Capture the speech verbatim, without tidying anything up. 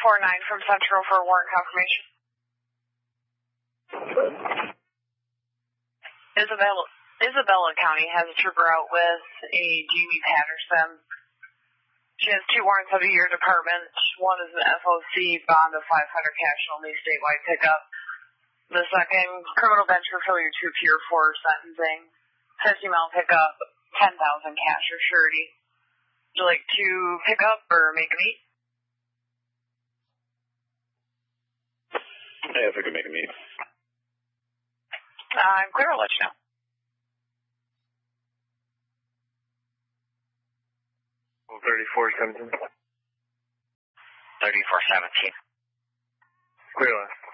four nine from Central for warrant confirmation. Isabella, Isabella County has a trooper out with a Jamie Patterson. She has two warrants out of your department. One is an F O C bond of five hundred cash only statewide pickup. The second, criminal bench for failure to appear for sentencing. fifty mile pickup, ten thousand cash or surety. Would you like to pick up or make a meet? Yeah, if I could make a meet. Uh, I'm clear, I'll let you know. thirty-four seventeen. thirty-four seventeen. Clear last.